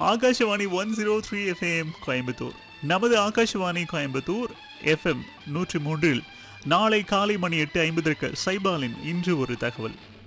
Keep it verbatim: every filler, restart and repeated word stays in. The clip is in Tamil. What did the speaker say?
Akashvani one zero three FM Coimbatore. நமது ஆகாஷவாணி கோயம்புத்தூர் எஃப்எம் நூற்றி மூன்றில் நாளை காலை மணி எட்டு ஐம்பதற்கு சைபாலின் இன்று ஒரு தகவல்.